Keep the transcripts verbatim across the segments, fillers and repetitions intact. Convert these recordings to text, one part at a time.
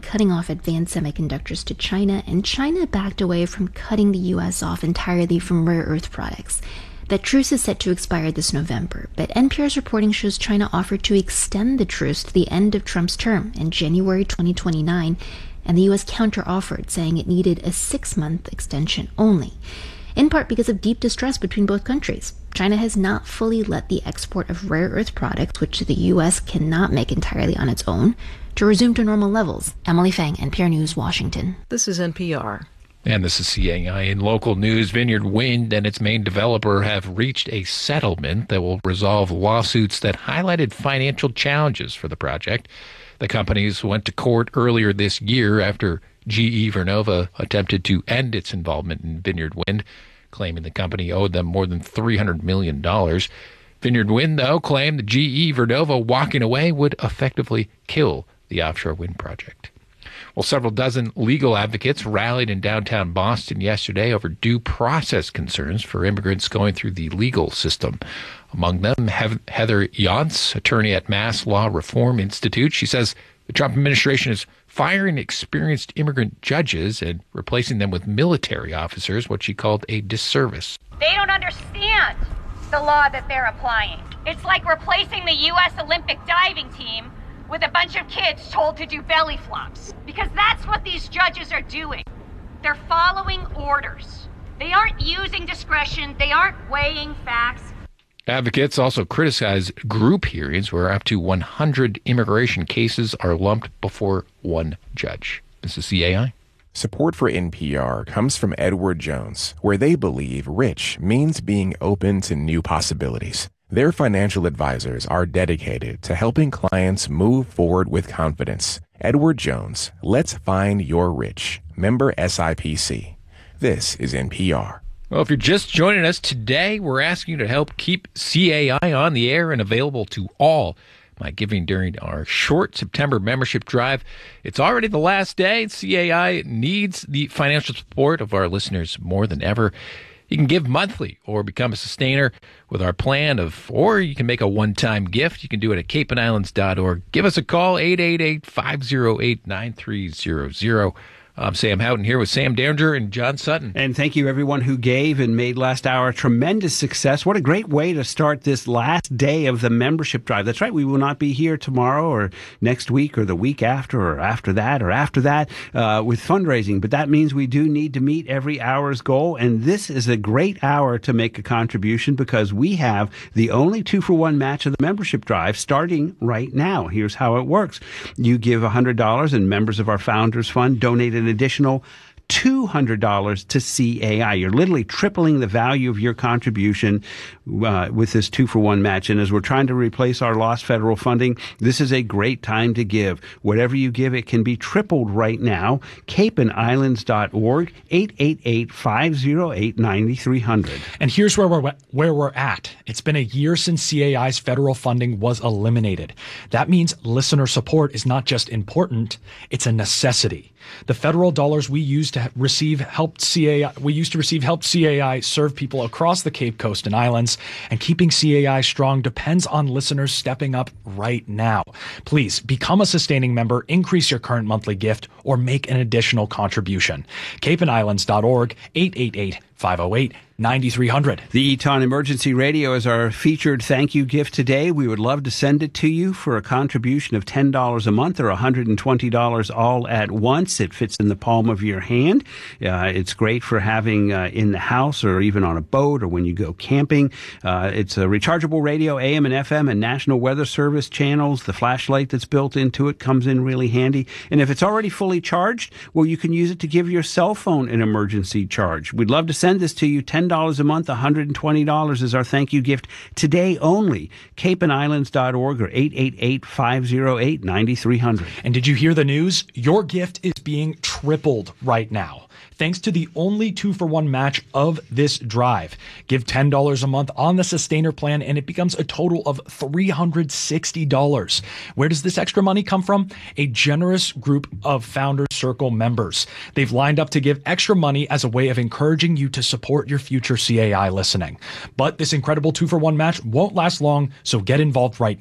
cutting off advanced semiconductors to China, and China backed away from cutting the U S off entirely from rare earth products. That truce is set to expire this November, but N P R's reporting shows China offered to extend the truce to the end of Trump's term in January twenty twenty-nine, and the U S counter-offered, saying it needed a six-month extension only, in part because of deep distrust between both countries. China has not fully let the export of rare earth products, which the U S cannot make entirely on its own, to resume to normal levels. Emily Fang, N P R News, Washington. This is N P R. And this is C A I. In local news, Vineyard Wind and its main developer have reached a settlement that will resolve lawsuits that highlighted financial challenges for the project. The companies went to court earlier this year after G E Vernova attempted to end its involvement in Vineyard Wind, claiming the company owed them more than three hundred million dollars. Vineyard Wind, though, claimed that G E Vernova walking away would effectively kill the offshore wind project. Well, several dozen legal advocates rallied in downtown Boston yesterday over due process concerns for immigrants going through the legal system. Among them, Heather Yonts, attorney at Mass Law Reform Institute. She says the Trump administration is firing experienced immigrant judges and replacing them with military officers, what she called a disservice. They don't understand the law that they're applying. It's like replacing the U S Olympic diving team with a bunch of kids told to do belly flops. Because that's what these judges are doing. They're following orders. They aren't using discretion. They aren't weighing facts. Advocates also criticize group hearings where up to one hundred immigration cases are lumped before one judge. This is C A I. Support for N P R comes from Edward Jones, where they believe rich means being open to new possibilities. Their financial advisors are dedicated to helping clients move forward with confidence. Edward Jones, let's find your rich. Member S I P C. This is N P R. Well, if you're just joining us today, we're asking you to help keep C A I on the air and available to all by giving during our short September membership drive. It's already the last day. C A I needs the financial support of our listeners more than ever. You can give monthly or become a sustainer with our plan of, or you can make a one-time gift. You can do it at cape and islands dot org. Give us a call, eight eight eight, five oh eight, nine three zero zero. I'm Sam Houghton here with Sam Derringer and John Sutton. And thank you, everyone who gave and made last hour a tremendous success. What a great way to start this last day of the membership drive. That's right. We will not be here tomorrow or next week or the week after or after that or after that uh, with fundraising. But that means we do need to meet every hour's goal. And this is a great hour to make a contribution because we have the only two-for-one match of the membership drive starting right now. Here's how it works. You give one hundred dollars and members of our Founders Fund donate an additional two hundred dollars to C A I. You're literally tripling the value of your contribution uh, with this two-for-one match. And as we're trying to replace our lost federal funding, this is a great time to give. Whatever you give, it can be tripled right now. cape and islands dot org, eight eight eight, five oh eight, nine three hundred. And here's where we're where we're at. It's been a year since C A I's federal funding was eliminated. That means listener support is not just important, it's a necessity. The federal dollars we used to receive helped C A I, we used to receive helped C A I serve people across the Cape Coast and Islands, and keeping C A I strong depends on listeners stepping up right now. Please become a sustaining member, increase your current monthly gift, or make an additional contribution. cape and islands dot org, eight eight eight, five oh eight, nine three hundred. The Eton Emergency Radio is our featured thank you gift today. We would love to send it to you for a contribution of ten dollars a month or one hundred twenty dollars all at once. It fits in the palm of your hand. Uh, it's great for having uh, in the house or even on a boat or when you go camping. Uh, it's a rechargeable radio, A M and F M, and National Weather Service channels. The flashlight that's built into it comes in really handy. And if it's already fully charged, well, you can use it to give your cell phone an emergency charge. We'd love to send this to you. ten dollars a month, one hundred twenty dollars is our thank you gift today only. cape and islands dot org or eight eight eight, five oh eight, nine three hundred. And did you hear the news? Your gift is being tripled right now, thanks to the only two-for-one match of this drive. Give ten dollars a month on the Sustainer plan, and it becomes a total of three hundred sixty dollars. Where does this extra money come from? A generous group of Founders Circle members. They've lined up to give extra money as a way of encouraging you to support your future C A I listening. But this incredible two-for-one match won't last long, so get involved right now.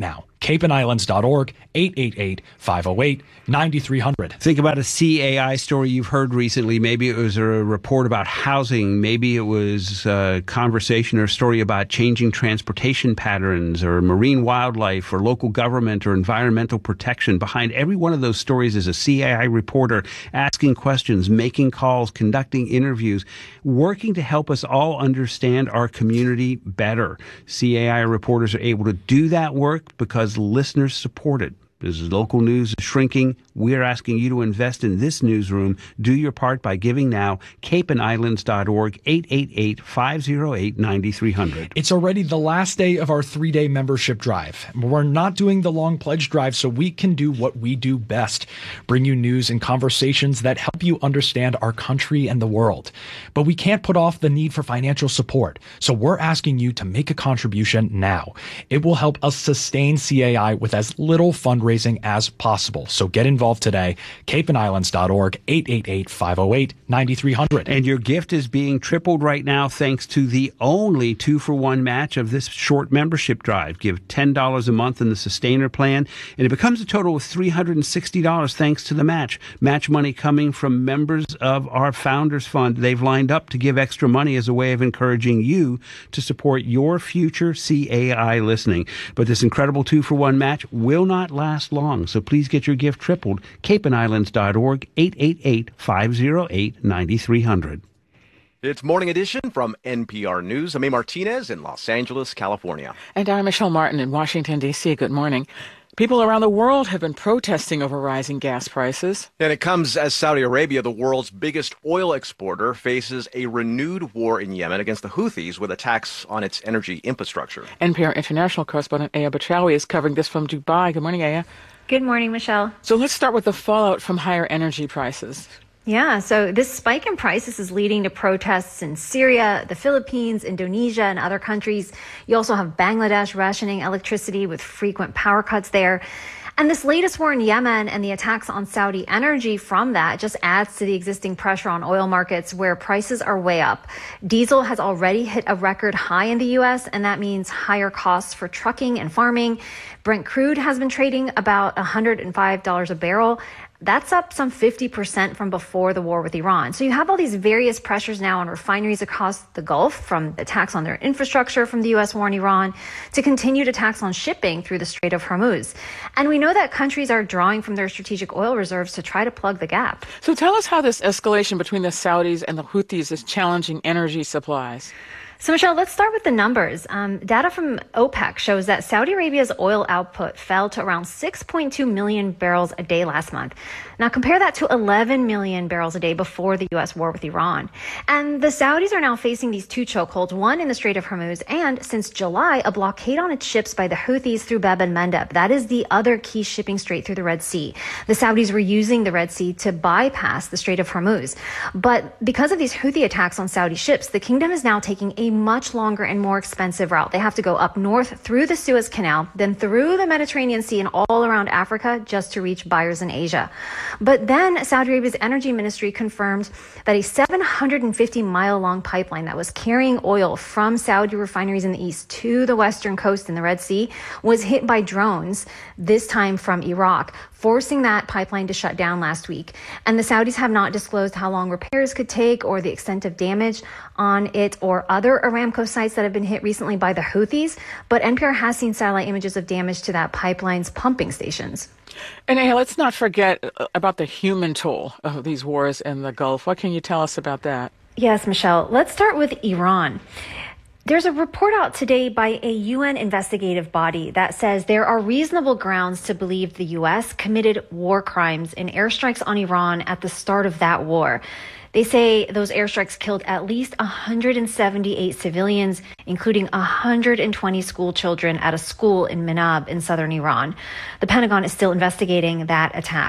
cape and islands dot org, eight eight eight, five oh eight, nine three hundred. Think about a C A I story you've heard recently. Maybe it was a report about housing. Maybe it was a conversation or a story about changing transportation patterns or marine wildlife or local government or environmental protection. Behind every one of those stories is a C A I reporter asking questions, making calls, conducting interviews, working to help us all understand our community better. C A I reporters are able to do that work because listeners support it. As local news is shrinking, we're asking you to invest in this newsroom. Do your part by giving now. cape and islands dot org, eight eight eight, five oh eight, nine three hundred. It's already the last day of our three-day membership drive. We're not doing the long pledge drive so we can do what we do best, bring you news and conversations that help you understand our country and the world. But we can't put off the need for financial support, so we're asking you to make a contribution now. It will help us sustain C A I with as little fundraising as possible. So get involved today. cape and islands dot org, eight eight eight, five oh eight, nine three hundred. And your gift is being tripled right now thanks to the only two-for-one match of this short membership drive. Give ten dollars a month in the Sustainer plan, and it becomes a total of three hundred sixty dollars thanks to the match. Match money coming from members of our Founders Fund. They've lined up to give extra money as a way of encouraging you to support your future C A I listening. But this incredible two-for-one match will not last long, so please get your gift tripled. cape and islands dot org, eight eight eight, five oh eight, nine three hundred. It's Morning Edition from N P R News. I'm A. Martinez in Los Angeles, California. And I'm Michelle Martin in Washington, D C Good morning. People around the world have been protesting over rising gas prices. And it comes as Saudi Arabia, the world's biggest oil exporter, faces a renewed war in Yemen against the Houthis with attacks on its energy infrastructure. N P R international correspondent Aya Bachawi is covering this from Dubai. Good morning, Aya. Good morning, Michelle. So let's start with the fallout from higher energy prices. Yeah, so this spike in prices is leading to protests in Syria, the Philippines, Indonesia, and other countries. You also have Bangladesh rationing electricity with frequent power cuts there. And this latest war in Yemen and the attacks on Saudi energy from that just adds to the existing pressure on oil markets where prices are way up. Diesel has already hit a record high in the U S, and that means higher costs for trucking and farming. Brent crude has been trading about one hundred five dollars a barrel. That's up some fifty percent from before the war with Iran. So you have all these various pressures now on refineries across the Gulf, from attacks on their infrastructure from the U S war in Iran to continued attacks on shipping through the Strait of Hormuz. And we know that countries are drawing from their strategic oil reserves to try to plug the gap. So tell us how this escalation between the Saudis and the Houthis is challenging energy supplies. So, Michelle, let's start with the numbers. Um, data from OPEC shows that Saudi Arabia's oil output fell to around six point two million barrels a day last month. Now, compare that to eleven million barrels a day before the U S war with Iran. And the Saudis are now facing these two chokeholds, one in the Strait of Hormuz, and since July, a blockade on its ships by the Houthis through Bab el-Mandeb. That is the other key shipping strait through the Red Sea. The Saudis were using the Red Sea to bypass the Strait of Hormuz. But because of these Houthi attacks on Saudi ships, the kingdom is now taking a much longer and more expensive route. They have to go up north through the Suez Canal, then through the Mediterranean Sea and all around Africa just to reach buyers in Asia. But then Saudi Arabia's energy ministry confirmed that a seven hundred fifty mile long pipeline that was carrying oil from Saudi refineries in the east to the western coast in the Red Sea was hit by drones, this time from Iraq, forcing that pipeline to shut down last week. And the Saudis have not disclosed how long repairs could take or the extent of damage on it or other Aramco sites that have been hit recently by the Houthis. But N P R has seen satellite images of damage to that pipeline's pumping stations. And hey, let's not forget about the human toll of these wars in the Gulf. What can you tell us about that? Yes, Michelle. Let's start with Iran. There's a report out today by a U N investigative body that says there are reasonable grounds to believe the U S committed war crimes in airstrikes on Iran at the start of that war. They say those airstrikes killed at least one hundred seventy-eight civilians, including one hundred twenty school children at a school in Minab in southern Iran. The Pentagon is still investigating that attack.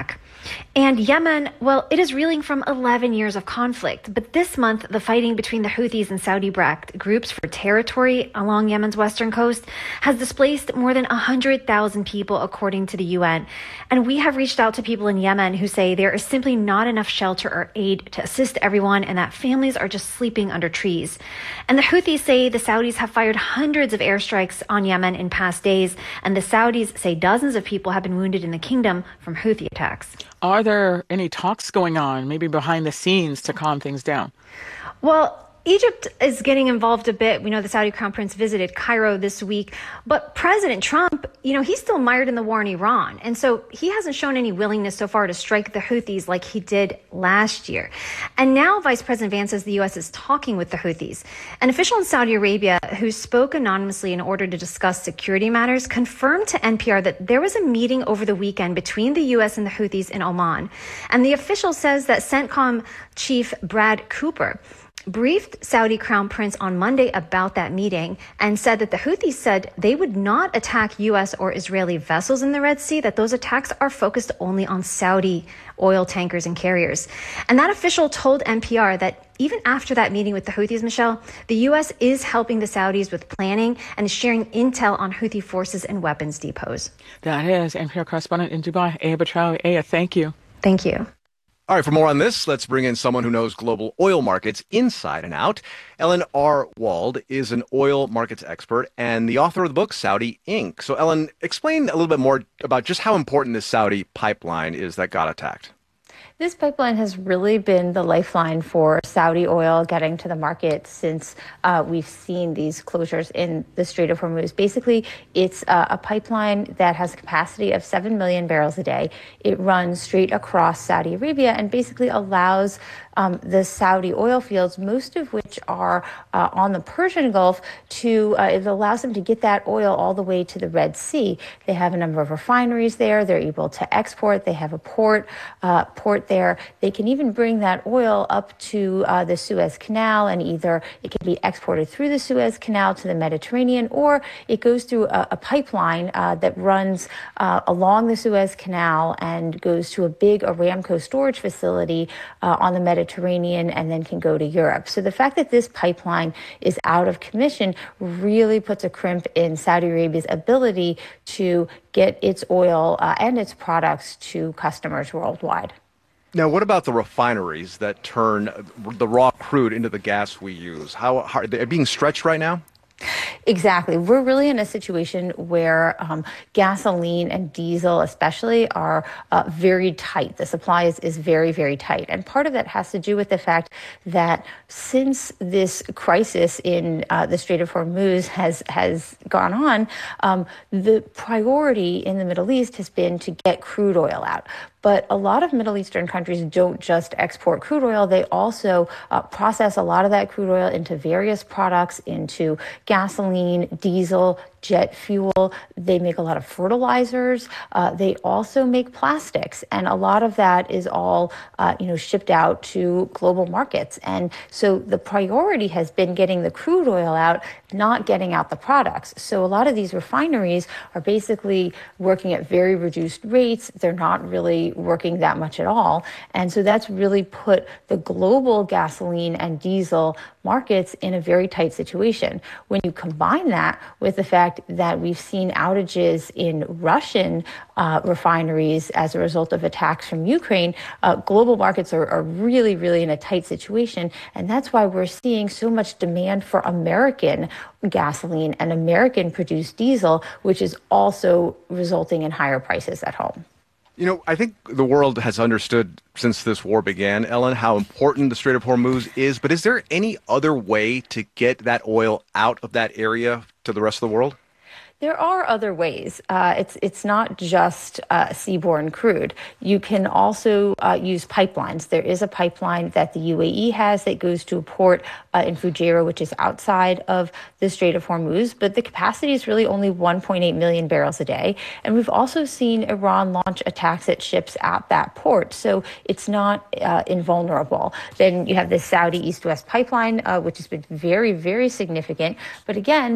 And Yemen, well, it is reeling from eleven years of conflict. But this month, the fighting between the Houthis and Saudi-backed groups for territory along Yemen's western coast has displaced more than one hundred thousand people, according to the U N. And we have reached out to people in Yemen who say there is simply not enough shelter or aid to assist everyone and that families are just sleeping under trees. And the Houthis say the Saudis have fired hundreds of airstrikes on Yemen in past days, and the Saudis say dozens of people have been wounded in the kingdom from Houthi attacks. Are there any talks going on, maybe behind the scenes, to calm things down? Well, Egypt is getting involved a bit. We know the Saudi crown prince visited Cairo this week, but President Trump, you know, he's still mired in the war in Iran. And so he hasn't shown any willingness so far to strike the Houthis like he did last year. And now Vice President Vance says the U S is talking with the Houthis. An official in Saudi Arabia who spoke anonymously in order to discuss security matters confirmed to N P R that there was a meeting over the weekend between the U S and the Houthis in Oman. And the official says that CENTCOM chief Brad Cooper briefed Saudi Crown Prince on Monday about that meeting and said that the Houthis said they would not attack U S or Israeli vessels in the Red Sea, that those attacks are focused only on Saudi oil tankers and carriers. And that official told N P R that even after that meeting with the Houthis, Michelle, the U S is helping the Saudis with planning and is sharing intel on Houthi forces and weapons depots. That is N P R correspondent in Dubai, Aya Batrawi. Aya, thank you. Thank you. All right, for more on this, let's bring in someone who knows global oil markets inside and out. Ellen R. Wald is an oil markets expert and the author of the book Saudi Incorporated. So, Ellen, explain a little bit more about just how important this Saudi pipeline is that got attacked. This pipeline has really been the lifeline for Saudi oil getting to the market since uh, we've seen these closures in the Strait of Hormuz. Basically, it's uh, a pipeline that has a capacity of seven million barrels a day. It runs straight across Saudi Arabia and basically allows um, the Saudi oil fields, most of which are uh, on the Persian Gulf, to uh, it allows them to get that oil all the way to the Red Sea. They have a number of refineries there. They're able to export. They have a port, uh, port there. They can even bring that oil up to uh, the Suez Canal, and either it can be exported through the Suez Canal to the Mediterranean, or it goes through a, a pipeline uh, that runs uh, along the Suez Canal and goes to a big Aramco storage facility uh, on the Mediterranean, and then can go to Europe. So the fact that this pipeline is out of commission really puts a crimp in Saudi Arabia's ability to get its oil uh, and its products to customers worldwide. Now, what about the refineries that turn the raw crude into the gas we use? How, how are they being stretched right now? Exactly. We're really in a situation where um, gasoline and diesel especially are uh, very tight. The supply is, is very, very tight. And part of that has to do with the fact that since this crisis in uh, the Strait of Hormuz has, has gone on, um, the priority in the Middle East has been to get crude oil out. But a lot of Middle Eastern countries don't just export crude oil. They also uh, process a lot of that crude oil into various products, into gasoline, diesel, jet fuel. They make a lot of fertilizers. Uh, they also make plastics. And a lot of that is all, uh, you know, shipped out to global markets. And so the priority has been getting the crude oil out, not getting out the products. So a lot of these refineries are basically working at very reduced rates. They're not really working that much at all. And so that's really put the global gasoline and diesel markets in a very tight situation. When you combine that with the fact that we've seen outages in Russian uh, refineries as a result of attacks from Ukraine, uh, global markets are, are really, really in a tight situation. And that's why we're seeing so much demand for American gasoline and American produced diesel, which is also resulting in higher prices at home. You know, I think the world has understood since this war began, Ellen, how important the Strait of Hormuz is. But is there any other way to get that oil out of that area to the rest of the world? There are other ways. Uh, it's it's not just uh, seaborne crude. You can also uh, use pipelines. There is a pipeline that the U A E has that goes to a port uh, in Fujairah, which is outside of the Strait of Hormuz, but the capacity is really only one point eight million barrels a day. And we've also seen Iran launch attacks at ships at that port, so it's not uh, invulnerable. Then you have the Saudi East-West pipeline, uh, which has been very, very significant. But again,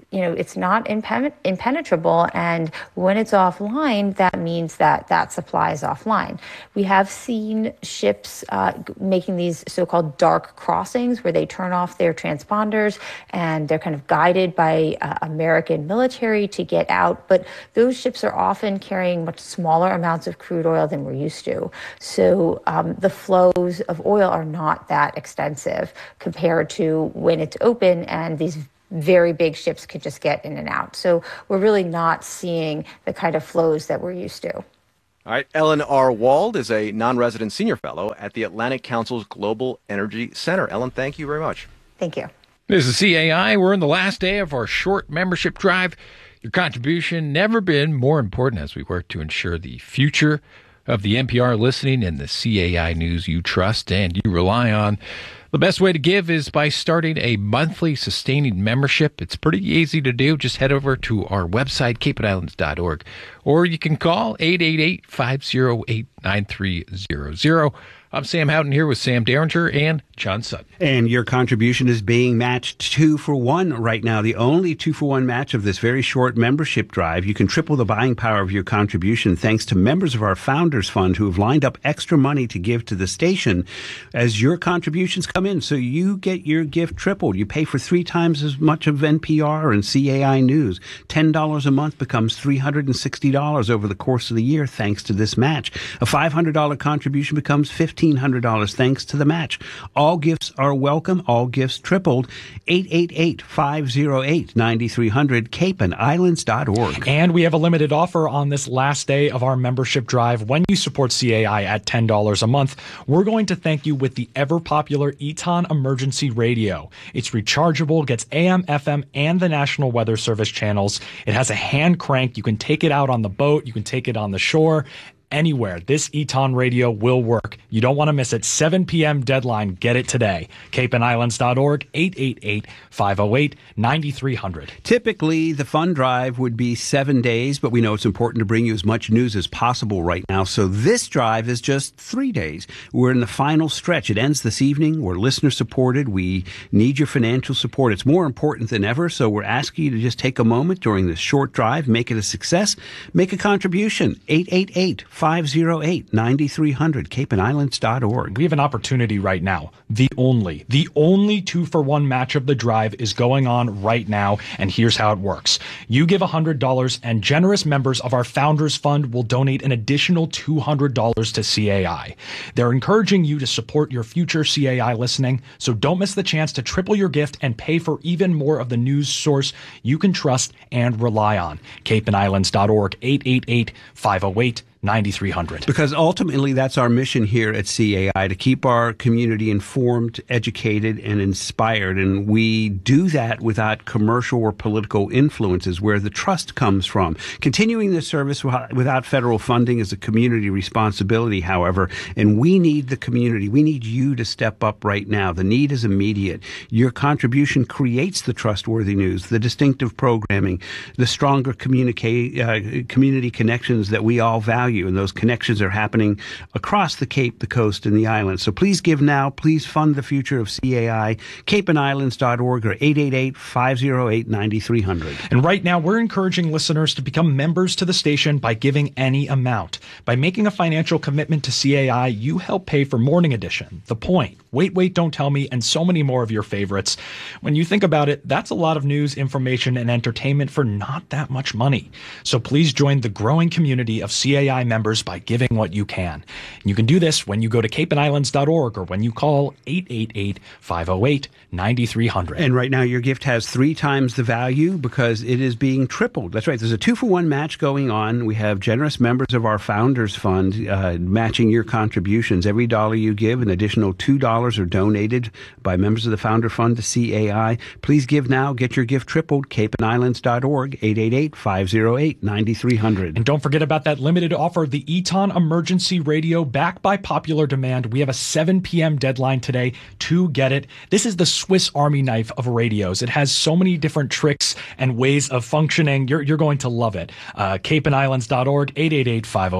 you know, it's not impen- impenetrable. And when it's offline, that means that that supply is offline. We have seen ships uh, making these so-called dark crossings where they turn off their transponders and they're kind of guided by uh, American military to get out. But those ships are often carrying much smaller amounts of crude oil than we're used to. So um, the flows of oil are not that extensive compared to when it's open and these very big ships could just get in and out. So we're really not seeing the kind of flows that we're used to. All right. Ellen R. Wald is a non-resident senior fellow at the Atlantic Council's Global Energy Center. Ellen, thank you very much. Thank you. This is C A I. We're in the last day of our short membership drive. Your contribution never been more important as we work to ensure the future of the N P R listening and the C A I news you trust and you rely on. The best way to give is by starting a monthly sustaining membership. It's pretty easy to do. Just head over to our website, cape and islands dot org, or you can call eight eight eight, five oh eight, nine three zero zero. I'm Sam Houghton here with Sam Derringer and John Sutton. And your contribution is being matched two for one right now. The only two for one match of this very short membership drive. You can triple the buying power of your contribution thanks to members of our Founders Fund who have lined up extra money to give to the station as your contributions come in. So you get your gift tripled. You pay for three times as much of N P R and C A I News. ten dollars a month becomes three hundred sixty dollars over the course of the year thanks to this match. A five hundred dollars contribution becomes fifteen hundred dollars thanks to the match. All gifts are welcome. All gifts tripled. eight eight eight, five oh eight, nine three hundred, cape and islands dot org. And we have a limited offer on this last day of our membership drive. When you support C A I at ten dollars a month, we're going to thank you with the ever-popular Eton Emergency Radio. It's rechargeable, gets A M, F M, and the National Weather Service channels. It has a hand crank. You can take it out on the boat. You can take it on the shore. Anywhere, this Eton radio will work. You don't want to miss it. seven p.m. deadline. Get it today. cape and islands dot org, eight eight eight, five oh eight, nine three hundred. Typically, the fund drive would be seven days, but we know it's important to bring you as much news as possible right now. So this drive is just three days. We're in the final stretch. It ends this evening. We're listener supported. We need your financial support. It's more important than ever. So we're asking you to just take a moment during this short drive, make it a success, make a contribution. eight eight eight, five oh eight, nine three hundred, cape and islands dot org. We have an opportunity right now. The only, the only two for one match of the drive is going on right now, and here's how it works. You give one hundred dollars, and generous members of our Founders Fund will donate an additional two hundred dollars to C A I. They're encouraging you to support your future C A I listening, so don't miss the chance to triple your gift and pay for even more of the news source you can trust and rely on. cape and islands dot org, eight eight eight, five oh eight, nine three hundred. Because ultimately that's our mission here at C A I, to keep our community informed, educated, and inspired. And we do that without commercial or political influences, where the trust comes from. Continuing this service without federal funding is a community responsibility, however, and we need the community. We need you to step up right now. The need is immediate. Your contribution creates the trustworthy news, the distinctive programming, the stronger communicate, uh, community connections that we all value. And those connections are happening across the Cape, the coast, and the islands. So please give now. Please fund the future of C A I. cape and islands dot org or eight eight eight, five oh eight, nine three hundred. And right now, we're encouraging listeners to become members to the station by giving any amount. By making a financial commitment to C A I, you help pay for Morning Edition, The Point, Wait, Wait, Don't Tell Me, and so many more of your favorites. When you think about it, that's a lot of news, information, and entertainment for not that much money. So please join the growing community of C A I members by giving what you can. And you can do this when you go to cape and islands dot org or when you call eight eight eight, five oh eight, nine three hundred. And right now your gift has three times the value because it is being tripled. That's right. There's a two for one match going on. We have generous members of our Founders Fund uh, matching your contributions. Every dollar you give, an additional two dollars are donated by members of the Founder Fund to C A I. Please give now. Get your gift tripled. cape and islands dot org, eight eight eight, five oh eight, nine three hundred. And don't forget about that limited offer, the Eton Emergency Radio, backed by popular demand. We have a seven p.m. deadline today to get it. This is the Swiss Army knife of radios. It has so many different tricks and ways of functioning. You're, you're going to love it. Uh, cape and islands dot org, eight eight eight, five oh eight,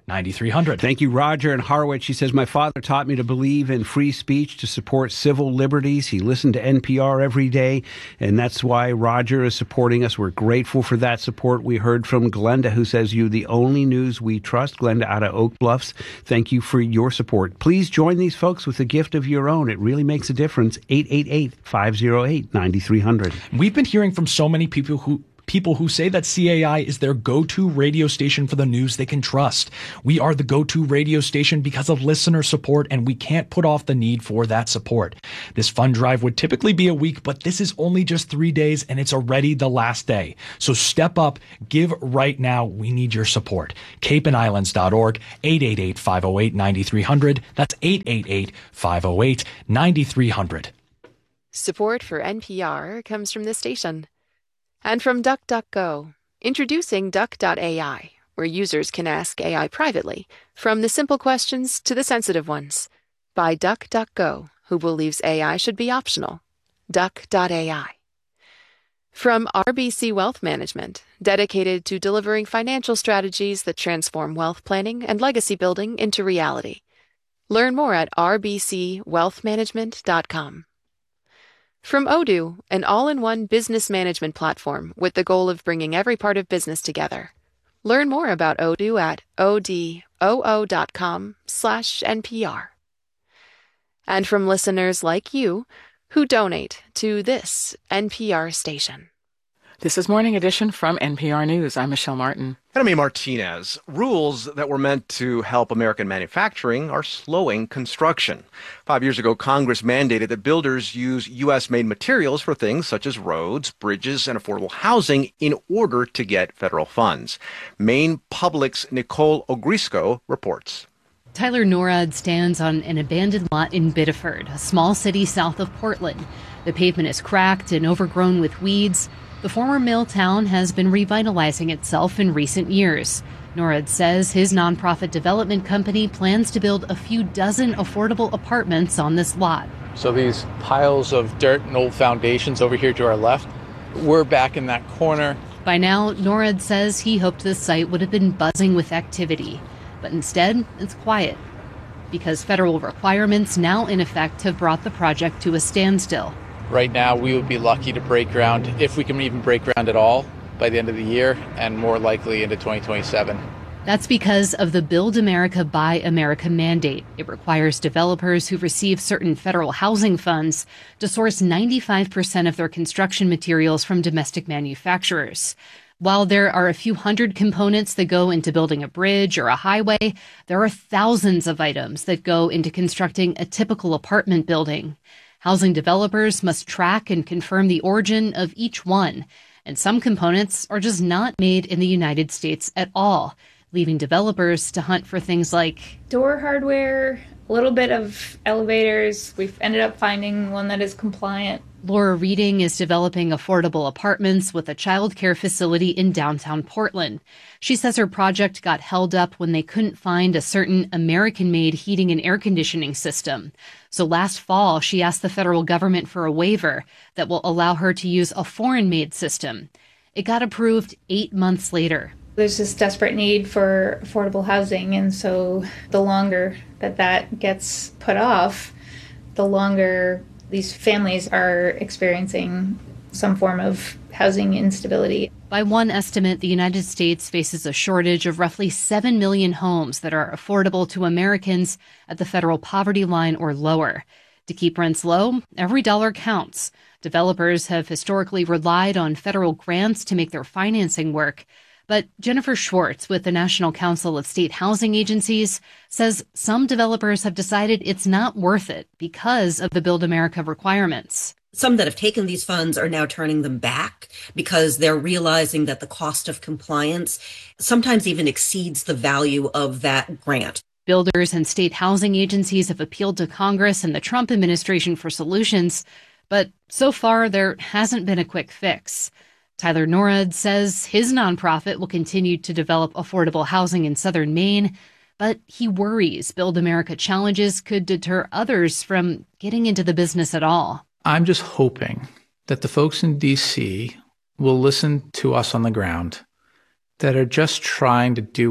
ninety-three hundred. Thank you, Roger in Harwich. He says, my father taught me to believe in free speech to support civil liberties. He listened to N P R every day, and that's why Roger is supporting us. We're grateful for that support. We heard from Glenda, who says, you the only news we trust. Glenda out of Oak Bluffs, thank you for your support. Please join these folks with a gift of your own. It really makes a difference. eight eight eight, five oh eight, nine three hundred. We've been hearing from so many people who People who say that C A I is their go-to radio station for the news they can trust. We are the go-to radio station because of listener support, and we can't put off the need for that support. This fund drive would typically be a week, but this is only just three days, and it's already the last day. So step up, give right now. We need your support. cape and islands dot org, eight eight eight, five oh eight, nine three hundred. That's eight eight eight, five oh eight, nine three hundred. Support for N P R comes from this station. And from DuckDuckGo, introducing Duck dot A I, where users can ask A I privately, from the simple questions to the sensitive ones. By DuckDuckGo, who believes A I should be optional. Duck dot A I. From R B C Wealth Management, dedicated to delivering financial strategies that transform wealth planning and legacy building into reality. Learn more at r b c wealth management dot com. From Odoo, an all-in-one business management platform with the goal of bringing every part of business together. Learn more about Odoo at odoo dot com slash N P R. And from listeners like you who donate to this N P R station. This is Morning Edition from N P R News. I'm Michelle Martin. And I'm Amy Martinez. Rules that were meant to help American manufacturing are slowing construction. Five years ago, Congress mandated that builders use U S-made materials for things such as roads, bridges, and affordable housing in order to get federal funds. Maine Public's Nicole Ogrisco reports. Tyler Norad stands on an abandoned lot in Biddeford, a small city south of Portland. The pavement is cracked and overgrown with weeds. The former mill town has been revitalizing itself in recent years. Norad says his nonprofit development company plans to build a few dozen affordable apartments on this lot. So these piles of dirt and old foundations over here to our left, we're back in that corner. By now, Norad says he hoped the site would have been buzzing with activity. But instead, it's quiet. Because federal requirements now in effect have brought the project to a standstill. Right now, we would be lucky to break ground, if we can even break ground at all, by the end of the year, and more likely into twenty twenty-seven. That's because of the Build America, Buy America mandate. It requires developers who receive certain federal housing funds to source ninety-five percent of their construction materials from domestic manufacturers. While there are a few hundred components that go into building a bridge or a highway, there are thousands of items that go into constructing a typical apartment building. Housing developers must track and confirm the origin of each one, and some components are just not made in the United States at all, leaving developers to hunt for things like door hardware, a little bit of elevators. We've ended up finding one that is compliant. Laura Reading is developing affordable apartments with a child care facility in downtown Portland. She says her project got held up when they couldn't find a certain American-made heating and air conditioning system. So last fall, she asked the federal government for a waiver that will allow her to use a foreign-made system. It got approved eight months later. There's this desperate need for affordable housing, and so the longer that that gets put off, the longer these families are experiencing some form of housing instability. By one estimate, the United States faces a shortage of roughly seven million homes that are affordable to Americans at the federal poverty line or lower. To keep rents low, every dollar counts. Developers have historically relied on federal grants to make their financing work. But Jennifer Schwartz with the National Council of State Housing Agencies says some developers have decided it's not worth it because of the Build America requirements. Some that have taken these funds are now turning them back because they're realizing that the cost of compliance sometimes even exceeds the value of that grant. Builders and state housing agencies have appealed to Congress and the Trump administration for solutions, but so far there hasn't been a quick fix. Tyler Norad says his nonprofit will continue to develop affordable housing in southern Maine, but he worries Build America challenges could deter others from getting into the business at all. I'm just hoping that the folks in D C will listen to us on the ground that are just trying to do what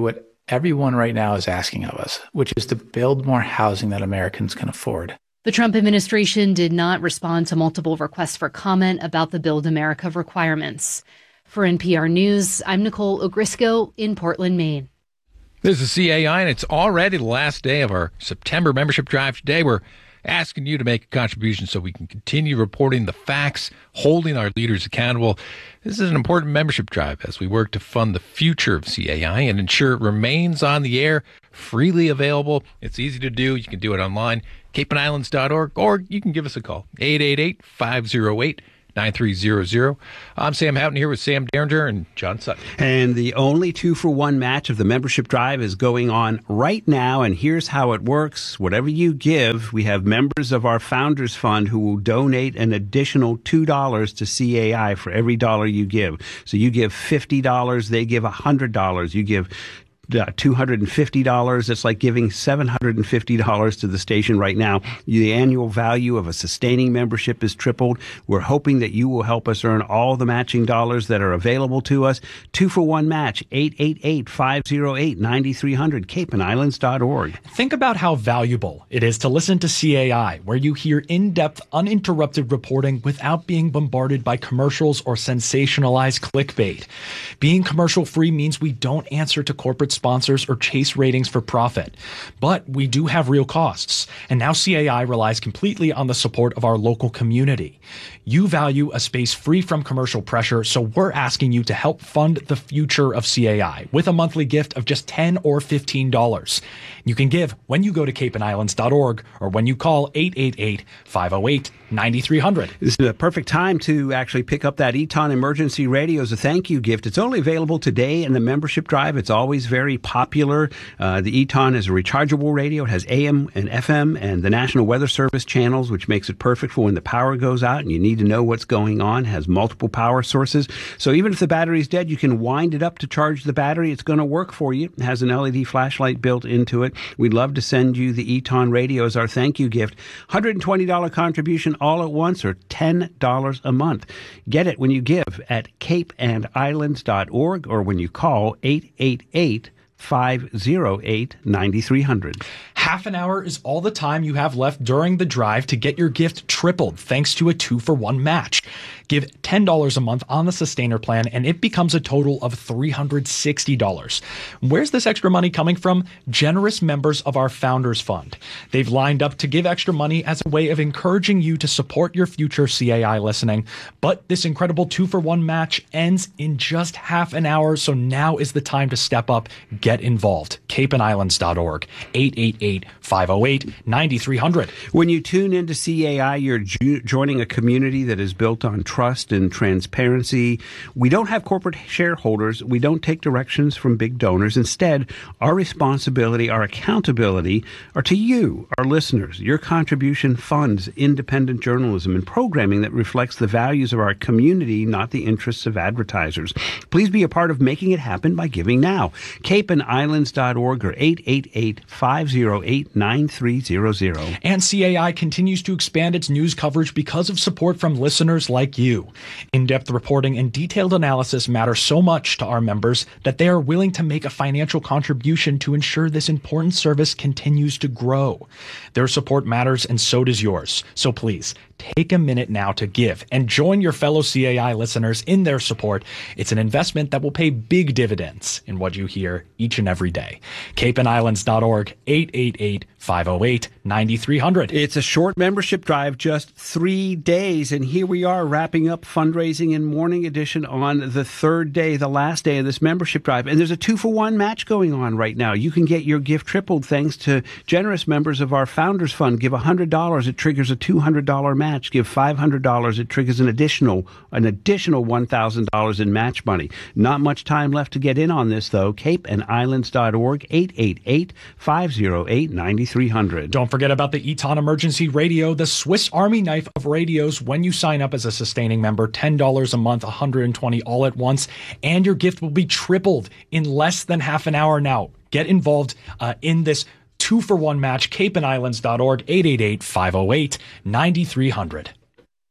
everyone right now is asking of us, which is to build more housing that Americans can afford. The Trump administration did not respond to multiple requests for comment about the Build America requirements. For N P R News, I'm Nicole Ogrisco in Portland, Maine. This is C A I, and it's already the last day of our September membership drive. Today, we're asking you to make a contribution so we can continue reporting the facts, holding our leaders accountable. This is an important membership drive as we work to fund the future of C A I and ensure it remains on the air, freely available. It's easy to do. You can do it online, cape and islands dot org, or you can give us a call, eight eight eight, five oh eight, nine three zero zero. I'm Sam Houghton here with Sam Derringer and John Sutton. And the only two-for-one match of the membership drive is going on right now, and here's how it works. Whatever you give, we have members of our Founders Fund who will donate an additional two dollars to C A I for every dollar you give. So you give fifty dollars, they give one hundred dollars. You give Uh, two hundred fifty dollars. It's like giving seven hundred fifty dollars to the station right now. The annual value of a sustaining membership is tripled. We're hoping that you will help us earn all the matching dollars that are available to us. Two for one match, eight eight eight, five oh eight, nine three hundred, cape and islands dot org. Think about how valuable it is to listen to C A I, where you hear in-depth, uninterrupted reporting without being bombarded by commercials or sensationalized clickbait. Being commercial-free means we don't answer to corporate sponsors or chase ratings for profit. But we do have real costs, and now C A I relies completely on the support of our local community. You value a space free from commercial pressure, so we're asking you to help fund the future of C A I with a monthly gift of just ten dollars or fifteen dollars. You can give when you go to cape and islands dot org or when you call eight eight eight, five oh eight, nine three hundred. This is a perfect time to actually pick up that Eton Emergency Radio as a thank you gift. It's only available today in the membership drive. It's always very popular. Uh, the Eton is a rechargeable radio. It has A M and F M and the National Weather Service channels, which makes it perfect for when the power goes out and you need to know what's going on. It has multiple power sources. So even if the battery's dead, you can wind it up to charge the battery. It's going to work for you. It has an L E D flashlight built into it. We'd love to send you the Eton Radio as our thank you gift. one hundred twenty dollars contribution all at once or ten dollars a month. Get it when you give at cape and islands dot org or when you call eight eight eight, five oh eight, nine three hundred. Half an hour is all the time you have left during the drive to get your gift tripled thanks to a two-for-one match. Give ten dollars a month on the Sustainer plan, and it becomes a total of three hundred sixty dollars. Where's this extra money coming from? Generous members of our Founders Fund. They've lined up to give extra money as a way of encouraging you to support your future C A I listening. But this incredible two-for-one match ends in just half an hour, so now is the time to step up. Get involved. cape and islands dot org, eight eight eight, five oh eight, nine three hundred. When you tune into C A I, you're ju- joining a community that is built on trust and transparency. We don't have corporate shareholders. We don't take directions from big donors. Instead, our responsibility, our accountability are to you, our listeners. Your contribution funds independent journalism and programming that reflects the values of our community, not the interests of advertisers. Please be a part of making it happen by giving now. cape and islands dot org or eight eight eight, five oh eight, nine three hundred. And C A I continues to expand its news coverage because of support from listeners like you. In-depth reporting and detailed analysis matter so much to our members that they are willing to make a financial contribution to ensure this important service continues to grow. Their support matters, and so does yours. So please, take a minute now to give and join your fellow C A I listeners in their support. It's an investment that will pay big dividends in what you hear each and every day. cape and islands dot org, eight eight eight, five oh eight, nine three hundred. It's a short membership drive, just three days, and here we are wrapping up fundraising in Morning Edition on the third day, the last day of this membership drive. And there's a two-for-one match going on right now. You can get your gift tripled thanks to generous members of our Founders Fund. Give one hundred dollars, it triggers a two hundred dollars match. Give five hundred dollars, it triggers an additional an additional one thousand dollars in match money. Not much time left to get in on this, though. cape and islands dot org, eight eight eight, five oh eight, nine three hundred. Don't forget about the Eton Emergency Radio, the Swiss Army knife of radios. When you sign up as a sustaining member, ten dollars a month, one hundred twenty dollars all at once, and your gift will be tripled in less than half an hour now. Get involved uh, in this two-for-one match, cape and islands dot org, eight eight eight, five oh eight, nine three hundred.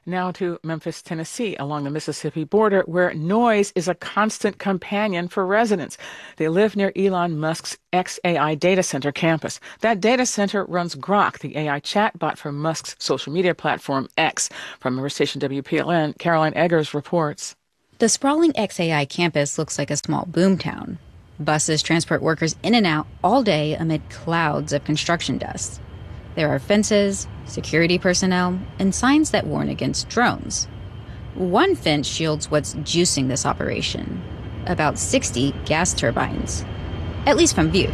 Now to Memphis, Tennessee, along the Mississippi border, where noise is a constant companion for residents. They live near Elon Musk's X A I data center campus. That data center runs Grok, the A I chatbot for Musk's social media platform X. From member station W P L N, Caroline Eggers reports. The sprawling X A I campus looks like a small boomtown. Buses transport workers in and out all day amid clouds of construction dust. There are fences, security personnel, and signs that warn against drones. One fence shields what's juicing this operation, about sixty gas turbines, at least from view.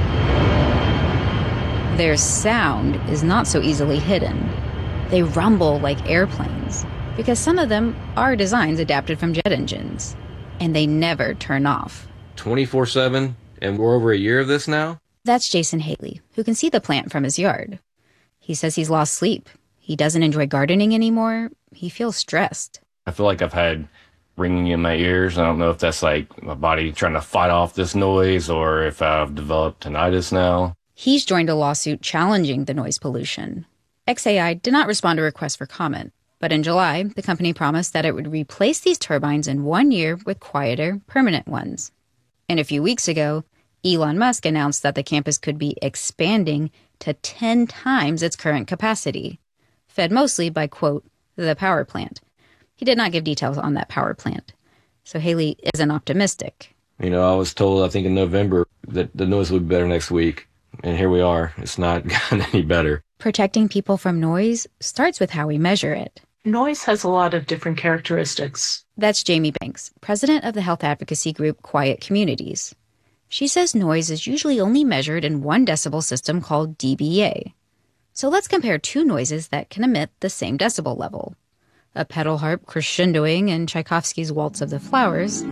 Their sound is not so easily hidden. They rumble like airplanes, because some of them are designs adapted from jet engines, and they never turn off. twenty-four seven, and we're over a year of this now? That's Jason Haley, who can see the plant from his yard. He says he's lost sleep. He doesn't enjoy gardening anymore. He feels stressed. I feel like I've had ringing in my ears. I don't know if that's like my body trying to fight off this noise or if I've developed tinnitus now. He's joined a lawsuit challenging the noise pollution. X A I did not respond to requests for comment, but in July, the company promised that it would replace these turbines in one year with quieter, permanent ones. And a few weeks ago, Elon Musk announced that the campus could be expanding to ten times its current capacity, fed mostly by, quote, the power plant. He did not give details on that power plant. So Haley isn't optimistic. You know, I was told, I think in November, that the noise would be better next week. And here we are. It's not gotten any better. Protecting people from noise starts with how we measure it. Noise has a lot of different characteristics. That's Jamie Banks, president of the health advocacy group Quiet Communities. She says noise is usually only measured in one decibel system called D B A. So let's compare two noises that can emit the same decibel level. A pedal harp crescendoing in Tchaikovsky's Waltz of the Flowers,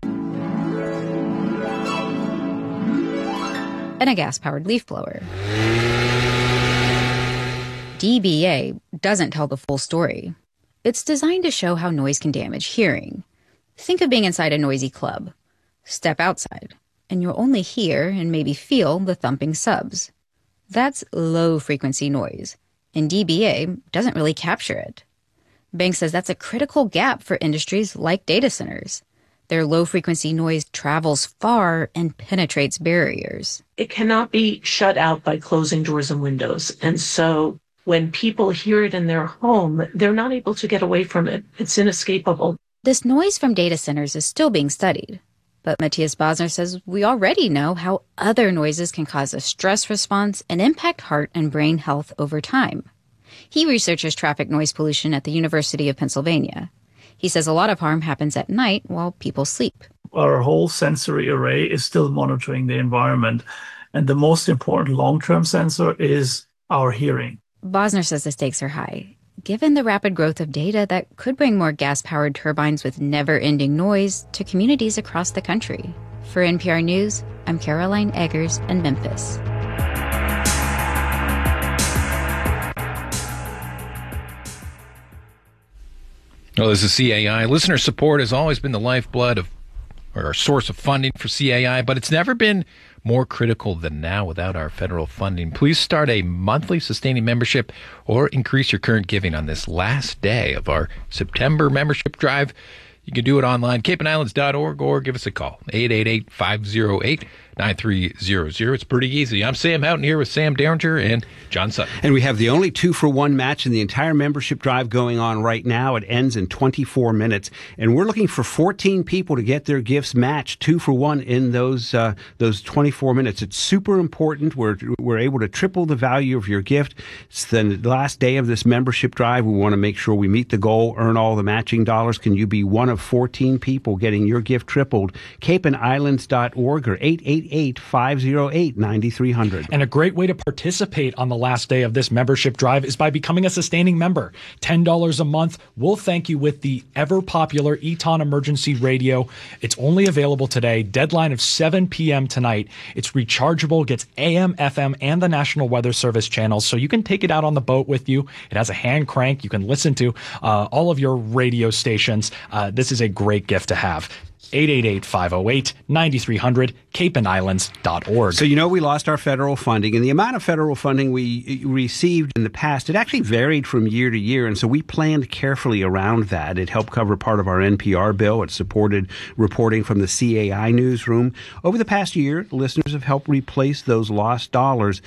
and a gas-powered leaf blower. D B A doesn't tell the full story. It's designed to show how noise can damage hearing. Think of being inside a noisy club. Step outside, and you'll only hear and maybe feel the thumping subs. That's low-frequency noise, and D B A doesn't really capture it. Banks says that's a critical gap for industries like data centers. Their low-frequency noise travels far and penetrates barriers. It cannot be shut out by closing doors and windows, and so when people hear it in their home, they're not able to get away from it. It's inescapable. This noise from data centers is still being studied. But Matthias Bosner says we already know how other noises can cause a stress response and impact heart and brain health over time. He researches traffic noise pollution at the University of Pennsylvania. He says a lot of harm happens at night while people sleep. Our whole sensory array is still monitoring the environment. And the most important long-term sensor is our hearing. Bosner says the stakes are high, given the rapid growth of data that could bring more gas-powered turbines with never-ending noise to communities across the country. For N P R News, I'm Caroline Eggers in Memphis. Well, this is C A I. Listener support has always been the lifeblood of, or a source of funding for C A I, but it's never been more critical than now without our federal funding. Please start a monthly sustaining membership or increase your current giving on this last day of our September membership drive. You can do it online, cape and islands dot org, or give us a call, eight eight eight, five oh eight, nine three zero zero. It's pretty easy. I'm Sam Houghton here with Sam Derringer and John Sutton. And we have the only two-for-one match in the entire membership drive going on right now. It ends in twenty-four minutes. And we're looking for fourteen people to get their gifts matched two for one in those uh, those twenty-four minutes. It's super important. We're, we're able to triple the value of your gift. It's the last day of this membership drive. We want to make sure we meet the goal, earn all the matching dollars. Can you be one of fourteen people getting your gift tripled? cape and islands dot org or eight eight eight, five oh eight, nine three hundred. And a great way to participate on the last day of this membership drive is by becoming a sustaining member. ten dollars a month. We'll thank you with the ever-popular Eton Emergency Radio. It's only available today. Deadline of seven p.m. tonight. It's rechargeable, gets A M, F M, and the National Weather Service channels, so you can take it out on the boat with you. It has a hand crank. You can listen to uh, all of your radio stations. Uh, this is a great gift to have. eight eight eight, five oh eight, nine three hundred, cape and islands dot org. So, you know, we lost our federal funding, and the amount of federal funding we received in the past, it actually varied from year to year, and so we planned carefully around that. It helped cover part of our N P R bill. It supported reporting from the C A I newsroom. Over the past year, listeners have helped replace those lost dollars